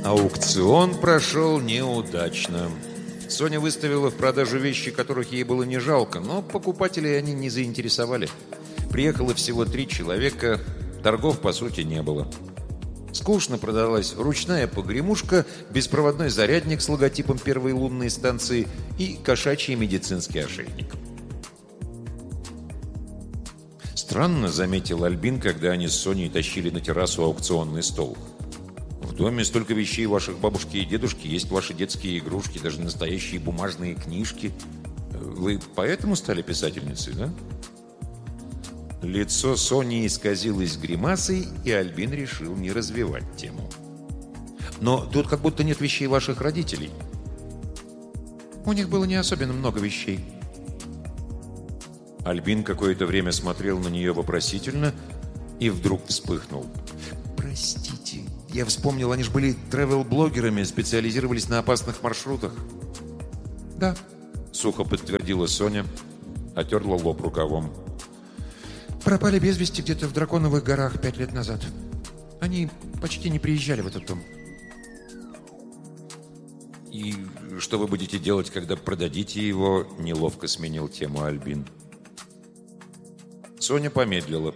Аукцион прошел неудачно. Соня выставила в продажу вещи, которых ей было не жалко, но покупателей они не заинтересовали. Приехало всего 3 человека, торгов по сути не было. Скучно продалась ручная погремушка, беспроводной зарядник с логотипом первой лунной станции и кошачий медицинский ошейник. Странно, заметил Альбин, когда они с Соней тащили на террасу аукционный стол. В доме столько вещей ваших бабушки и дедушки, есть ваши детские игрушки, даже настоящие бумажные книжки. Вы поэтому стали писательницей, да? Лицо Сони исказилось гримасой, и Альбин решил не развивать тему. Но тут как будто нет вещей ваших родителей. У них было не особенно много вещей. Альбин какое-то время смотрел на нее вопросительно и вдруг вспыхнул. «Простите, я вспомнил, они же были тревел-блогерами, специализировались на опасных маршрутах». «Да», — сухо подтвердила Соня, отерла лоб рукавом. «Пропали без вести где-то в Драконовых горах 5 лет назад. Они почти не приезжали в этот дом». «И что вы будете делать, когда продадите его?» — неловко сменил тему Альбин. Соня помедлила.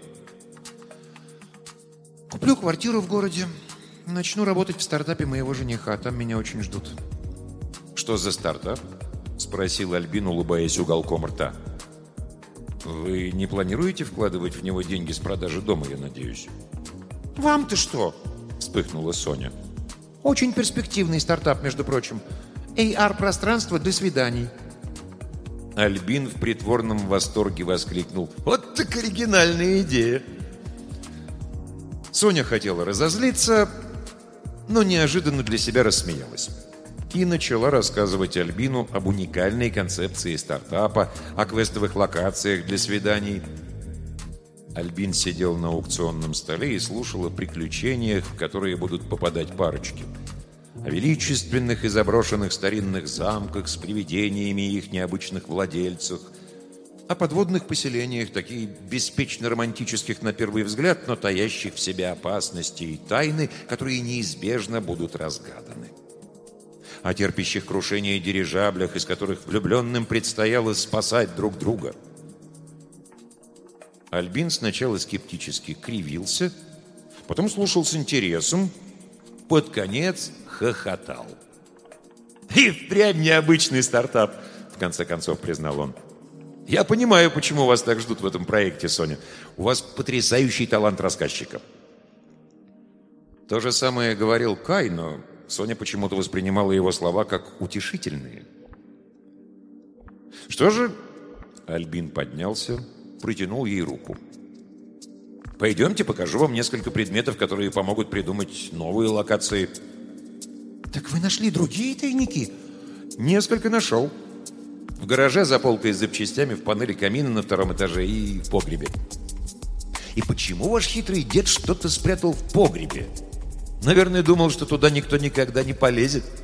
«Куплю квартиру в городе. Начну работать в стартапе моего жениха. Там меня очень ждут». «Что за стартап?» — спросил Альбин, улыбаясь уголком рта. «Вы не планируете вкладывать в него деньги с продажи дома, я надеюсь?» «Вам-то что?» — вспыхнула Соня. «Очень перспективный стартап, между прочим. AR-пространство для свиданий». Альбин в притворном восторге воскликнул: «Вот так оригинальная идея!» Соня хотела разозлиться, но неожиданно для себя рассмеялась и начала рассказывать Альбину об уникальной концепции стартапа, о квестовых локациях для свиданий. Альбин сидел на аукционном столе и слушал о приключениях, в которые будут попадать парочки. О величественных и заброшенных старинных замках с привидениями и их необычных владельцах, о подводных поселениях, таких беспечно-романтических на первый взгляд, но таящих в себе опасности и тайны, которые неизбежно будут разгаданы. О терпящих крушение дирижаблях, из которых влюбленным предстояло спасать друг друга. Альбин сначала скептически кривился, потом слушал с интересом, под конец хохотал. «И впрямь необычный стартап», — в конце концов признал он. «Я понимаю, почему вас так ждут в этом проекте, Соня. У вас потрясающий талант рассказчика». То же самое говорил Кай, но Соня почему-то воспринимала его слова как утешительные. «Что же?» — Альбин поднялся, протянул ей руку. «Пойдемте, покажу вам несколько предметов, которые помогут придумать новые локации». «Так вы нашли другие тайники?» «Несколько нашел. В гараже за полкой с запчастями, в панели камина на 2-м этаже и в погребе». «И почему ваш хитрый дед что-то спрятал в погребе? Наверное, думал, что туда никто никогда не полезет».